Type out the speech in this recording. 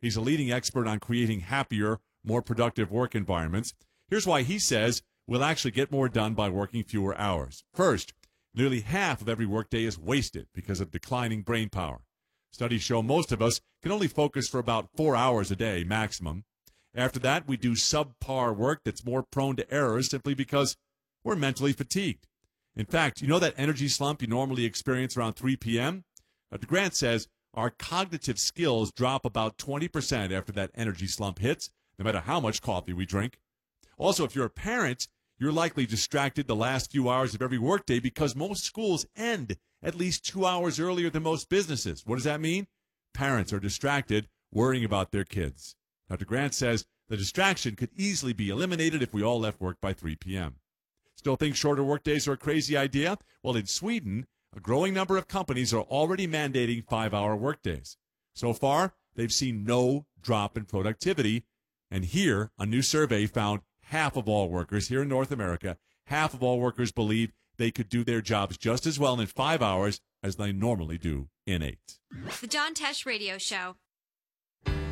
He's a leading expert on creating happier, more productive work environments. Here's why he says we'll actually get more done by working fewer hours. First, nearly half of every workday is wasted because of declining brain power. Studies show most of us can only focus for about 4 hours a day maximum. After that, we do subpar work that's more prone to errors simply because we're mentally fatigued. In fact, you know that energy slump you normally experience around 3 p.m.? Dr. Grant says our cognitive skills drop about 20% after that energy slump hits, no matter how much coffee we drink. Also, if you're a parent, you're likely distracted the last few hours of every workday because most schools end at least 2 hours earlier than most businesses. What does that mean? Parents are distracted worrying about their kids. Dr. Grant says the distraction could easily be eliminated if we all left work by 3 p.m. Still think shorter workdays are a crazy idea? Well, in Sweden, a growing number of companies are already mandating 5-hour workdays. So far, they've seen no drop in productivity. And here, a new survey found half of all workers here in North America, half of all workers believe they could do their jobs just as well in 5 hours as they normally do in 8. The John Tesh Radio Show.